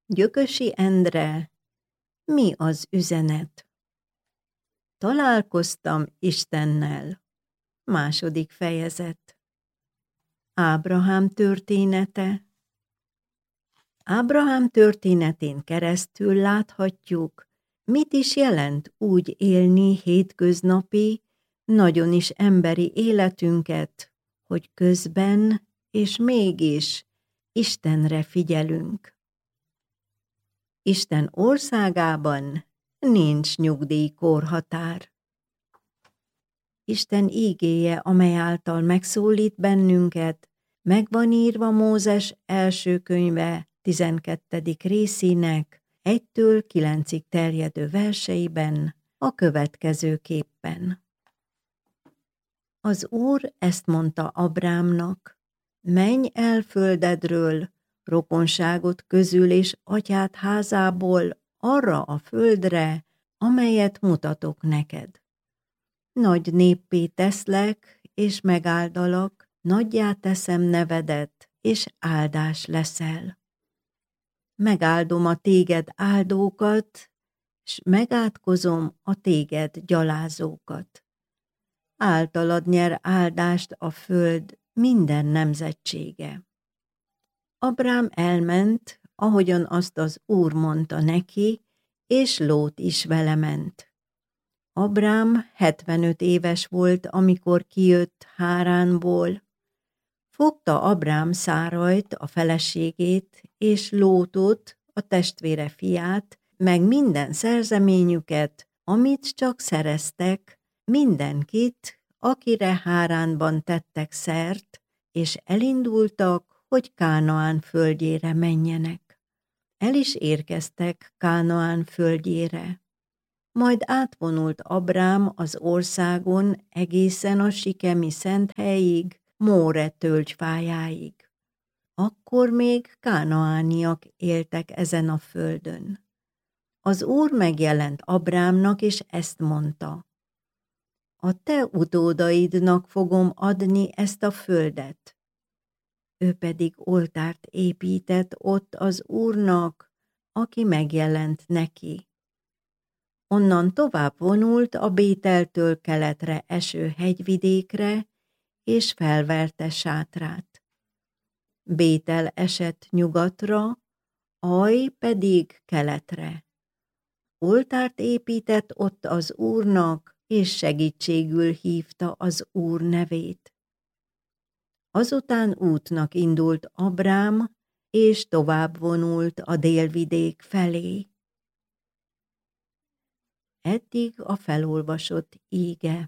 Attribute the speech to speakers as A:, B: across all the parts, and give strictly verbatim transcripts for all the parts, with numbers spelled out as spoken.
A: Gyökösi Endre, mi az üzenet? Találkoztam Istennel. Második fejezet. Ábrahám története. Ábrahám történetén keresztül láthatjuk, mit is jelent úgy élni hétköznapi, nagyon is emberi életünket, hogy közben és mégis Istenre figyelünk. Isten országában nincs nyugdíjkorhatár. Isten ígéje, amely által megszólít bennünket, meg van írva Mózes első könyve tizenkettedik részének egytől kilencig terjedő verseiben a következőképpen. Az Úr ezt mondta Abrámnak: menj el földedről, rokonságot közül és atyád házából arra a földre, amelyet mutatok neked. Nagy néppé teszlek, és megáldalak, nagyjá teszem nevedet, és áldás leszel. Megáldom a téged áldókat, s megátkozom a téged gyalázókat. Általad nyer áldást a föld minden nemzetsége. Abrám elment, ahogyan azt az Úr mondta neki, és Lót is vele ment. Abrám hetvenöt éves volt, amikor kijött Háránból. Fogta Abrám Szárajt, a feleségét, és Lótot, a testvére fiát, meg minden szerzeményüket, amit csak szereztek, mindenkit, akire Háránban tettek szert, és elindultak, hogy Kánaán földjére menjenek. El is érkeztek Kánaán földjére. Majd átvonult Abrám az országon egészen a sikemi szent helyig, Móre tölgyfájáig. Akkor még kánaániak éltek ezen a földön. Az Úr megjelent Abrámnak, és ezt mondta: a te utódaidnak fogom adni ezt a földet. Ő pedig oltárt épített ott az Úrnak, aki megjelent neki. Onnan tovább vonult a Bételtől keletre eső hegyvidékre, és felverte sátrát. Bétel esett nyugatra, Aj pedig keletre. Oltárt épített ott az Úrnak, és segítségül hívta az Úr nevét. Azután útnak indult Abrám, és tovább vonult a délvidék felé. Eddig a felolvasott íge.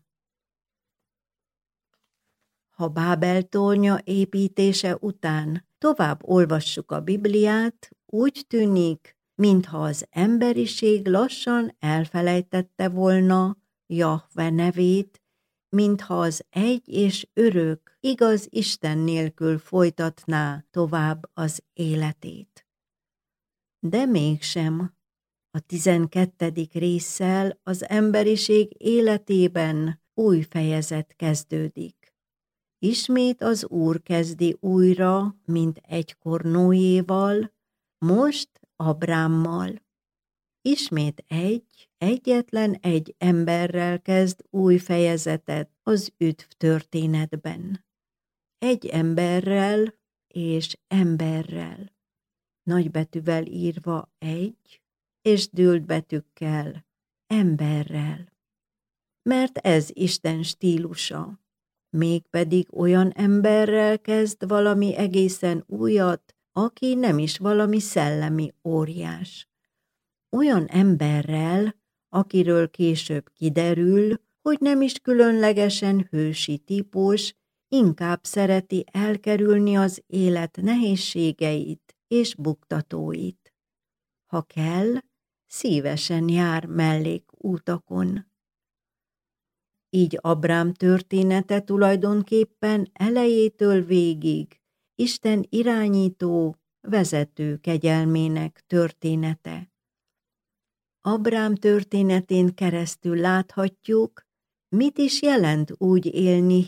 A: Ha Bábel tornya építése után tovább olvassuk a Bibliát, úgy tűnik, mintha az emberiség lassan elfelejtette volna Jahve nevét, mintha az egy és örök, igaz Isten nélkül folytatná tovább az életét. De mégsem. A tizenkettedik résszel az emberiség életében új fejezet kezdődik. Ismét az Úr kezdi újra, mint egykor Noéval, most Abrámmal. Ismét egy, egyetlen egy emberrel kezd új fejezetet az üdv történetben. Egy emberrel és emberrel. Nagybetűvel írva egy, és dűlt betűkkel emberrel. Mert ez Isten stílusa. Mégpedig olyan emberrel kezd valami egészen újat, aki nem is valami szellemi óriás. Olyan emberrel, akiről később kiderül, hogy nem is különlegesen hősi típus, inkább szereti elkerülni az élet nehézségeit és buktatóit. Ha kell, szívesen jár mellékútakon. Így Abrám története tulajdonképpen elejétől végig Isten irányító, vezető kegyelmének története. Abrám történetén keresztül láthatjuk, mit is jelent úgy élni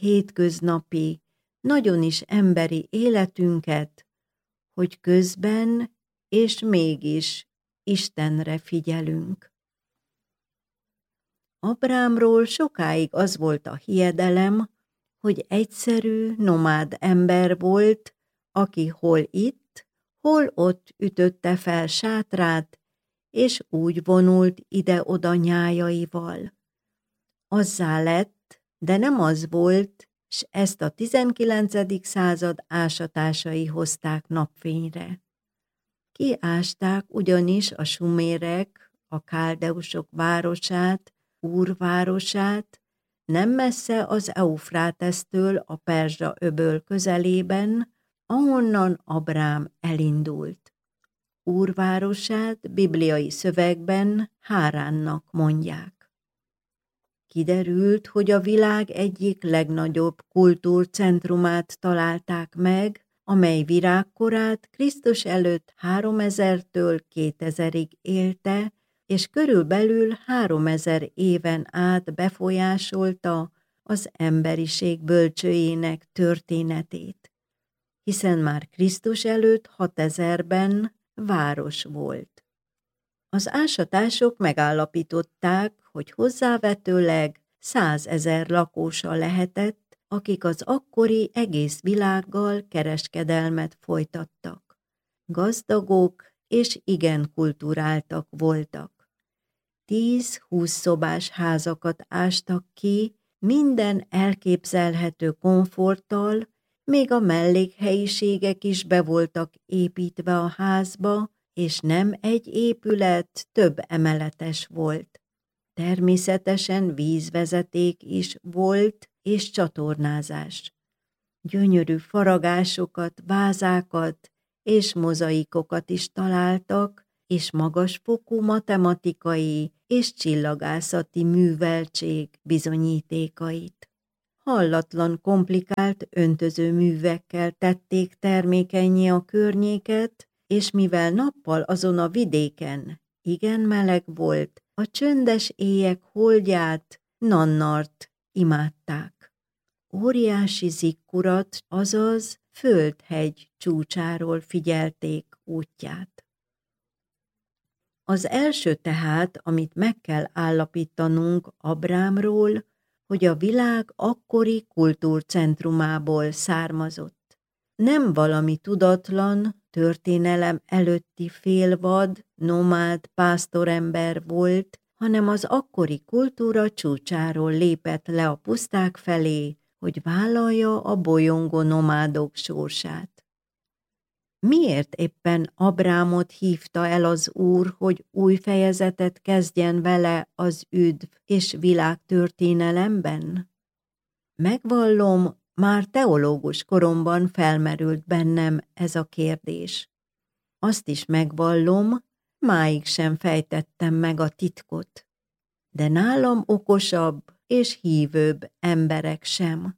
A: hétköznapi, nagyon is emberi életünket, hogy közben és mégis Istenre figyelünk. Abrámról sokáig az volt a hiedelem, hogy egyszerű, nomád ember volt, aki hol itt, hol ott ütötte fel sátrát, és úgy vonult ide-oda nyájaival. Azzá lett, de nem az volt, s ezt a tizenkilencedik század ásatásai hozták napfényre. Kiásták ugyanis a sumérek, a káldeusok városát, Úr városát, nem messze az Eufrátesztől a Perzsa-öböl közelében, ahonnan Abrám elindult. Úr városát bibliai szövegben Háránnak mondják. Kiderült, hogy a világ egyik legnagyobb kultúrcentrumát találták meg, amely virágkorát Krisztus előtt háromezertől kétezerig élte, és körülbelül háromezer éven át befolyásolta az emberiség bölcsőjének történetét, hiszen már Krisztus előtt hatezerben város volt. Az ásatások megállapították, hogy hozzávetőleg százezer lakósa lehetett, akik az akkori egész világgal kereskedelmet folytattak. Gazdagok és igen kulturáltak voltak. Tíz-húsz szobás házakat ástak ki, minden elképzelhető komforttal, még a mellékhelyiségek is be voltak építve a házba, és nem egy épület több emeletes volt. Természetesen vízvezeték is volt, és csatornázás. Gyönyörű faragásokat, vázákat és mozaikokat is találtak, és magasfokú matematikai és csillagászati műveltség bizonyítékait. Hallatlan komplikált öntözőművekkel tették termékennyé a környéket, és mivel nappal azon a vidéken igen meleg volt, a csöndes éjek holdját, Nannart imádták. Óriási zikkurat, azaz földhegy csúcsáról figyelték útját. Az első tehát, amit meg kell állapítanunk Abrámról, hogy a világ akkori kultúrcentrumából származott. Nem valami tudatlan, történelem előtti félvad, nomád pásztorember volt, hanem az akkori kultúra csúcsáról lépett le a puszták felé, hogy vállalja a bolyongó nomádok sorsát. Miért éppen Abrámot hívta el az Úr, hogy új fejezetet kezdjen vele az üdv és világtörténelemben? Megvallom, már teológus koromban felmerült bennem ez a kérdés. Azt is megvallom, máig sem fejtettem meg a titkot. De nálam okosabb és hívőbb emberek sem.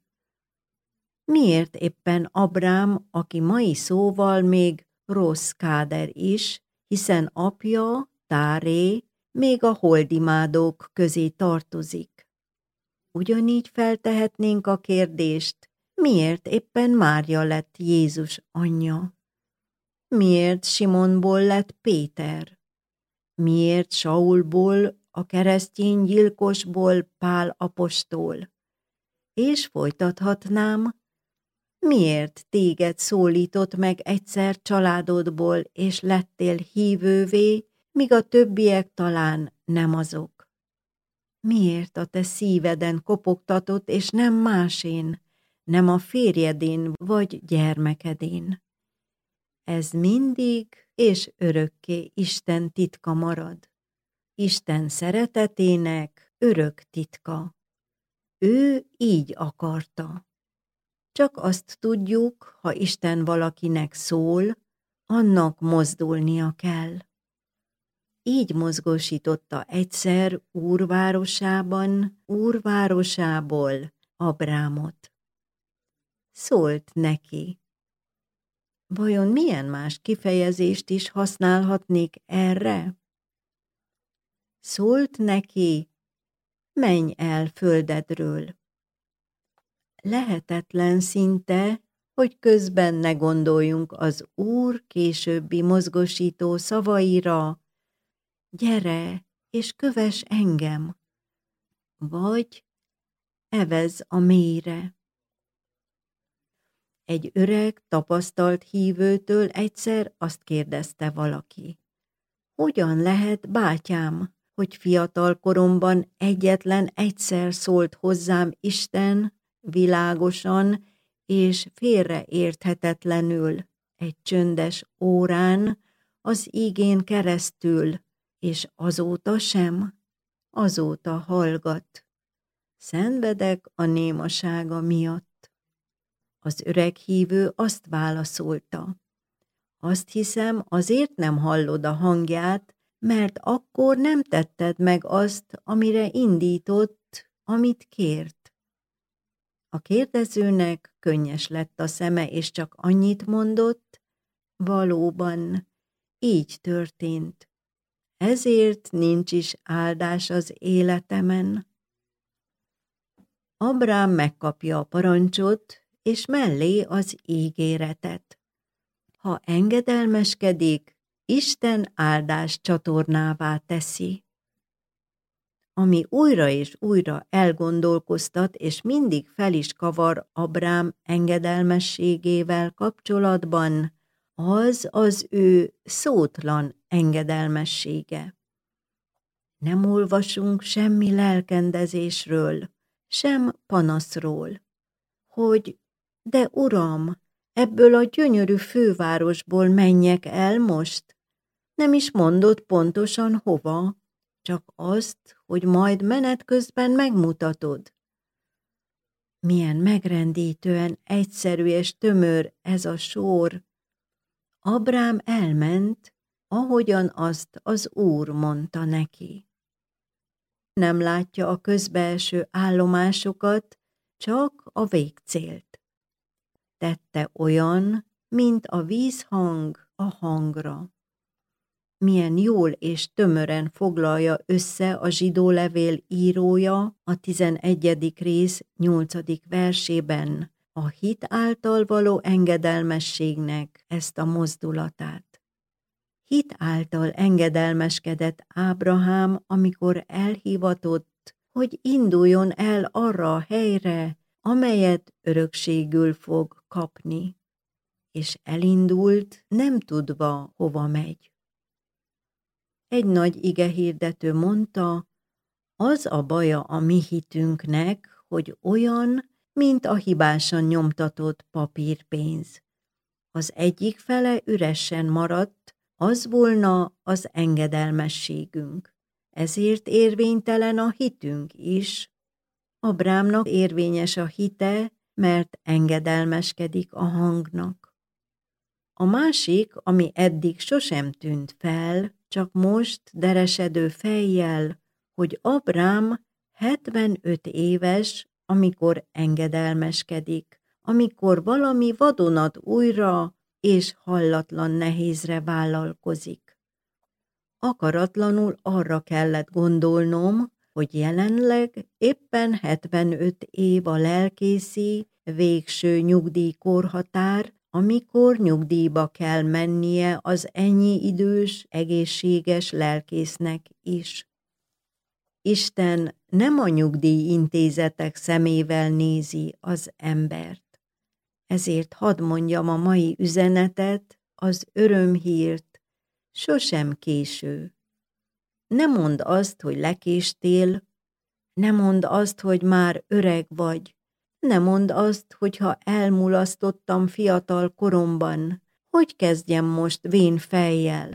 A: Miért éppen Abrám, aki mai szóval még rossz káder is, hiszen apja, Táré, még a holdimádók közé tartozik? Ugyanígy feltehetnénk a kérdést, miért éppen Mária lett Jézus anyja? Miért Simonból lett Péter? Miért Saulból, a keresztény gyilkosból Pál apostol? És folytathatnám, miért téged szólított meg egyszer családodból, és lettél hívővé, míg a többiek talán nem azok? Miért a te szíveden kopogtatott, és nem másén, nem a férjedén vagy gyermekedén? Ez mindig és örökké Isten titka marad. Isten szeretetének örök titka. Ő így akarta. Csak azt tudjuk, ha Isten valakinek szól, annak mozdulnia kell. Így mozgósította egyszer Úr városában, Úr városából Abrámot. Szólt neki. Vajon milyen más kifejezést is használhatnék erre? Szólt neki, menj el földedről. Lehetetlen szinte, hogy közben ne gondoljunk az Úr későbbi mozgosító szavaira: gyere és kövess engem, vagy evezz a mélyre. Egy öreg, tapasztalt hívőtől egyszer azt kérdezte valaki: hogyan lehet, bátyám, hogy fiatal koromban egyetlen egyszer szólt hozzám Isten világosan és félreérthetetlenül egy csöndes órán az ígén keresztül, és azóta sem, azóta hallgat. Szenvedek a némasága miatt. Az öreg hívő azt válaszolta: azt hiszem, azért nem hallod a hangját, mert akkor nem tetted meg azt, amire indított, amit kért. A kérdezőnek könnyes lett a szeme, és csak annyit mondott: valóban, így történt. Ezért nincs is áldás az életemen. Abrám megkapja a parancsot, és mellé az ígéretet. Ha engedelmeskedik, Isten áldás csatornává teszi. Ami újra és újra elgondolkoztat, és mindig fel is kavar Abrám engedelmességével kapcsolatban, az az ő szótlan engedelmessége. Nem olvasunk semmi lelkendezésről, sem panaszról, hogy de Uram, ebből a gyönyörű fővárosból menjek el most? Nem is mondott pontosan hova, csak azt, hogy majd menet közben megmutatod. Milyen megrendítően egyszerű és tömör ez a sor. Abrám elment, ahogyan azt az Úr mondta neki. Nem látja a közbeeső állomásokat, csak a végcélt. Tette olyan, mint a vízhang a hangra. Milyen jól és tömören foglalja össze a zsidó levél írója a tizenegyedik rész nyolcadik versében a hit által való engedelmességnek ezt a mozdulatát. Hit által engedelmeskedett Ábrahám, amikor elhivatott, hogy induljon el arra a helyre, amelyet örökségül fog kapni, és elindult, nem tudva, hova megy. Egy nagy igehirdető mondta: az a baja a mi hitünknek, hogy olyan, mint a hibásan nyomtatott papírpénz. Az egyik fele üresen maradt, az volna az engedelmességünk. Ezért érvénytelen a hitünk is. Abrámnak érvényes a hite, mert engedelmeskedik a hangnak. A másik, ami eddig sosem tűnt fel, csak most deresedő fejjel, hogy Abrám hetvenöt éves, amikor engedelmeskedik, amikor valami vadonat újra és hallatlan nehézre vállalkozik. Akaratlanul arra kellett gondolnom, hogy jelenleg éppen hetvenöt év a lelkészi végső nyugdíjkorhatár, amikor nyugdíjba kell mennie az ennyi idős, egészséges lelkésznek is. Isten nem a nyugdíjintézetek szemével nézi az embert. Ezért hadd mondjam a mai üzenetet, az örömhírt: sosem késő. Ne mondd azt, hogy lekéstél, ne mondd azt, hogy már öreg vagy, ne mondd azt, hogy ha elmulasztottam fiatal koromban, hogy kezdjem most vén fejjel.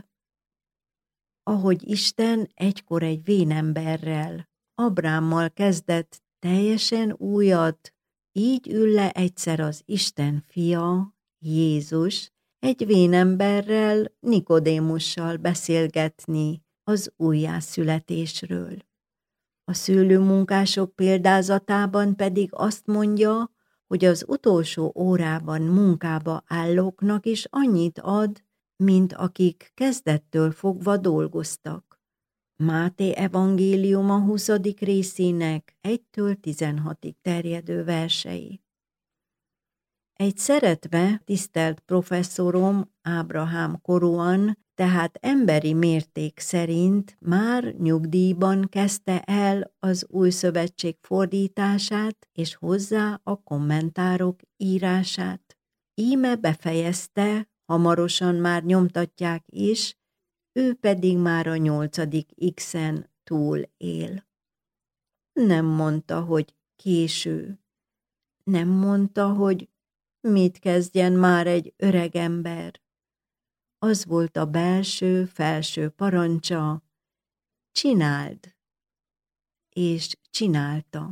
A: Ahogy Isten egykor egy vénemberrel, Abrámmal kezdett teljesen újat, így ül le egyszer az Isten fia, Jézus, egy vénemberrel, Nikodémussal beszélgetni az újjászületésről. A szőlőmunkások példázatában pedig azt mondja, hogy az utolsó órában munkába állóknak is annyit ad, mint akik kezdettől fogva dolgoztak. Máté evangéliuma huszadik részének egytől tizenhatig terjedő versei. Egy szeretve tisztelt professzorom Ábrahám korúan, tehát emberi mérték szerint már nyugdíjban kezdte el az Új Szövetség fordítását és hozzá a kommentárok írását. Íme befejezte, hamarosan már nyomtatják is, ő pedig már a nyolcadik X-en túl él. Nem mondta, hogy késő. Nem mondta, hogy mit kezdjen már egy öreg ember. Az volt a belső-felső parancsa, csináld, és csinálta.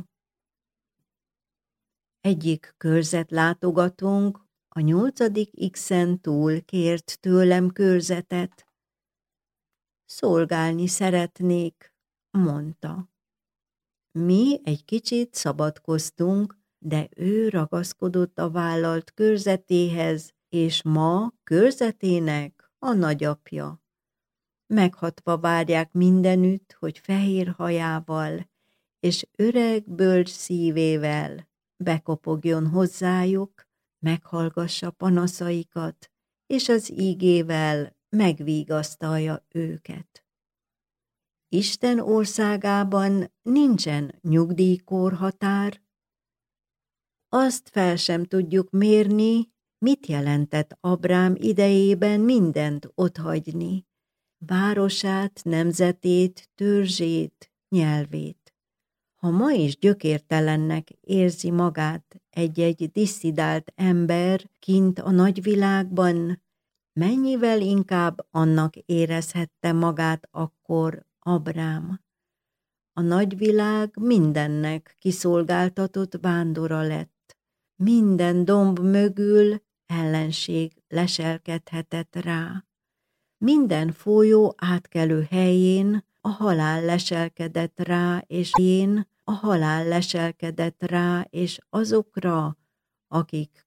A: Egyik körzetlátogatónk a nyolcadik X-en túl kért tőlem körzetet. Szolgálni szeretnék, mondta. Mi egy kicsit szabadkoztunk, de ő ragaszkodott a vállalt körzetéhez, és ma körzetének a nagyapja. Meghatva várják mindenütt, hogy fehér hajával és öreg bölcs szívével bekopogjon hozzájuk, meghallgassa panaszaikat, és az ígével megvigasztalja őket. Isten országában nincsen nyugdíjkorhatár. Azt fel sem tudjuk mérni, mit jelentett Abrám idejében mindent otthagyni, városát, nemzetét, törzsét, nyelvét. Ha ma is gyökértelennek érzi magát egy-egy disszidált ember kint a nagyvilágban, mennyivel inkább annak érezhette magát akkor Abrám. A nagyvilág mindennek kiszolgáltatott vándora lett. Minden domb mögül ellenség leselkedhetett rá. Minden folyó átkelő helyén a halál leselkedett rá, és én a halál leselkedett rá, és azokra, akik